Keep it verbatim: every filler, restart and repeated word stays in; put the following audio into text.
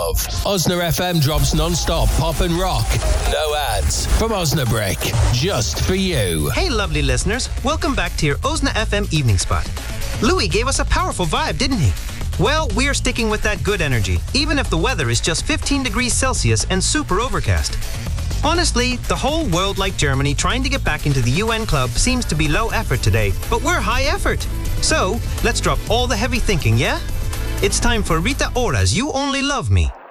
love. Osna F M drops non-stop pop and rock. No ads. From Osnabrick. Just for you. Hey, lovely listeners. Welcome back to your Osna F M Evening Spot. Louis gave us a powerful vibe, didn't he? Well, we're sticking with that good energy, even if the weather is just fifteen degrees Celsius and super overcast. Honestly, the whole world, like Germany, trying to get back into the U N club seems to be low effort today, but we're high effort. So, let's drop all the heavy thinking, yeah? It's time for Rita Ora's You Only Love Me.